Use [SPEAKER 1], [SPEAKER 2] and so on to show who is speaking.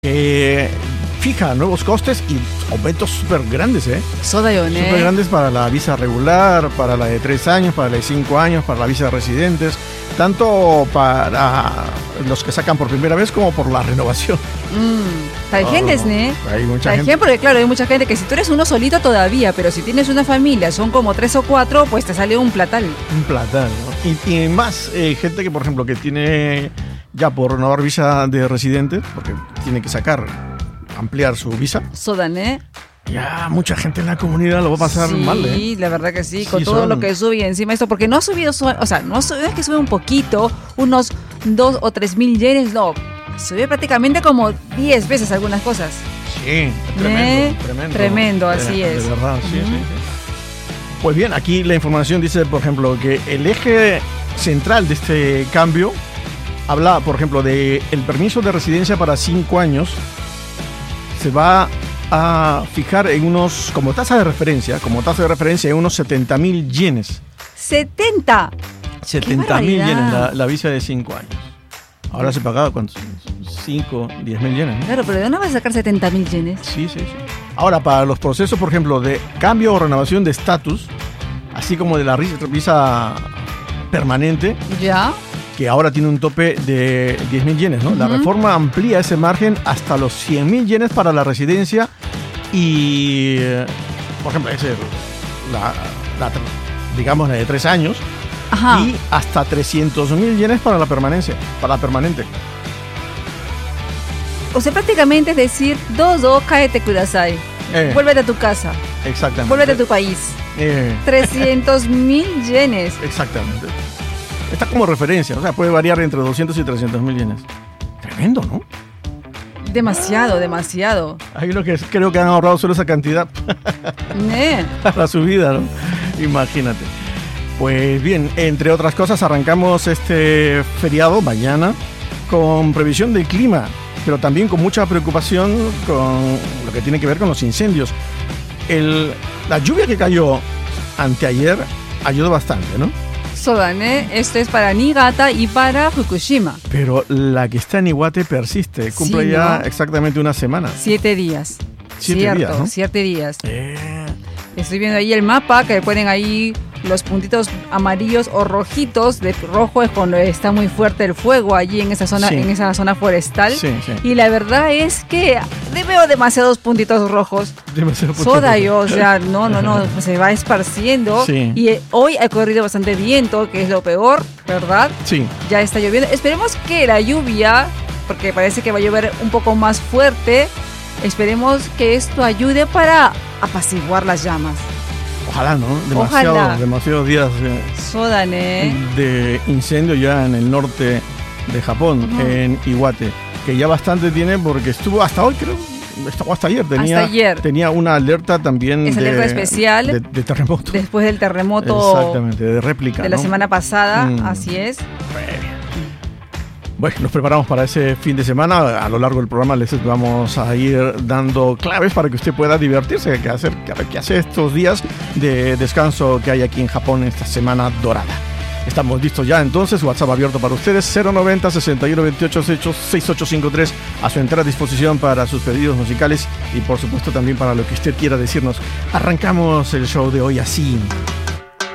[SPEAKER 1] Fija nuevos costes y aumentos súper grandes,
[SPEAKER 2] Súper
[SPEAKER 1] grandes para la visa regular, para la de 3 años, para la de 5 años, para la visa de residentes, tanto para los que sacan por primera vez como por la renovación.
[SPEAKER 2] Hay gente,
[SPEAKER 1] Hay mucha gente.
[SPEAKER 2] Porque claro, hay mucha gente que si tú eres uno solito todavía, pero si tienes una familia, son como 3 o 4, pues te sale un platal.
[SPEAKER 1] Un platal, ¿no? Y más gente que, por ejemplo, que tiene ya por renovar visa de residente, porque tiene que ampliar su visa. Ya mucha gente en la comunidad lo va a pasar mal,
[SPEAKER 2] Sí, la verdad que sí, con todo lo que sube y encima esto, porque no ha subido, no es que sube un poquito, unos 2 o 3 mil yenes, no, subió prácticamente como 10 veces algunas cosas.
[SPEAKER 1] Sí,
[SPEAKER 2] tremendo, así es.
[SPEAKER 1] De verdad, sí. Pues bien, aquí la información dice, por ejemplo, que el eje central de este cambio habla, por ejemplo, de el permiso de residencia para 5 años. Se va a fijar en como tasa de referencia en unos 70.000 yenes.
[SPEAKER 2] ¡70!
[SPEAKER 1] 70.000 yenes la visa de 5 años. Ahora se pagaba, ¿cuántos? 5, 10.000 yenes, ¿no?
[SPEAKER 2] Claro, pero ¿de dónde vas a sacar 70.000 yenes?
[SPEAKER 1] Sí. Ahora, para los procesos, por ejemplo, de cambio o renovación de estatus, así como de la visa permanente,
[SPEAKER 2] ¿ya?
[SPEAKER 1] Que ahora tiene un tope de 10.000 yenes, ¿no? La reforma amplía ese margen hasta los 100.000 yenes para la residencia y, por ejemplo, digamos la de 3 años.
[SPEAKER 2] Ajá.
[SPEAKER 1] Y hasta 300.000 yenes para la permanente.
[SPEAKER 2] O sea, prácticamente es decir, cáete kudasai. Vuélvete a tu casa.
[SPEAKER 1] Exactamente.
[SPEAKER 2] Vuélvete a tu país. 300.000 yenes.
[SPEAKER 1] Exactamente. Está como referencia, o sea, puede variar entre 200 y 300.000 yenes. Tremendo, ¿no?
[SPEAKER 2] Demasiado.
[SPEAKER 1] Hay uno que creo que han ahorrado solo esa cantidad a la subida, ¿no? Imagínate. Pues bien, entre otras cosas, arrancamos este feriado mañana con previsión del clima, pero también con mucha preocupación con lo que tiene que ver con los incendios. La lluvia que cayó anteayer ayudó bastante, ¿no?
[SPEAKER 2] Esto es para Niigata y para Fukushima.
[SPEAKER 1] Pero la que está en Iwate persiste, cumple ya exactamente una semana.
[SPEAKER 2] 7 días.
[SPEAKER 1] 7 días, ¿no?
[SPEAKER 2] 7 días. Estoy viendo ahí el mapa, que ponen ahí los puntitos amarillos o rojitos. De rojo es cuando está muy fuerte el fuego allí en esa zona forestal.
[SPEAKER 1] Sí.
[SPEAKER 2] Y la verdad es que veo demasiados puntitos rojos. O sea, no, se va esparciendo.
[SPEAKER 1] Sí.
[SPEAKER 2] Y hoy ha corrido bastante viento, que es lo peor, ¿verdad?
[SPEAKER 1] Sí.
[SPEAKER 2] Ya está lloviendo. Esperemos que la lluvia, porque parece que va a llover un poco más fuerte, esperemos que esto ayude para apaciguar las llamas.
[SPEAKER 1] Ojalá, ¿no? Demasiados días de incendio ya en el norte de Japón, en Iwate, que ya bastante tiene porque estuvo hasta hoy, creo, hasta ayer. Tenía una alerta también
[SPEAKER 2] alerta especial
[SPEAKER 1] de terremoto.
[SPEAKER 2] Después del terremoto.
[SPEAKER 1] Exactamente, de réplica.
[SPEAKER 2] De la semana pasada, así es.
[SPEAKER 1] Bueno, nos preparamos para ese fin de semana. A lo largo del programa les vamos a ir dando claves para que usted pueda divertirse, qué hacer estos días de descanso que hay aquí en Japón, esta semana dorada. Estamos listos ya entonces, WhatsApp abierto para ustedes, 090 61 28 6853, a su entera disposición para sus pedidos musicales y por supuesto también para lo que usted quiera decirnos. Arrancamos el show de hoy así.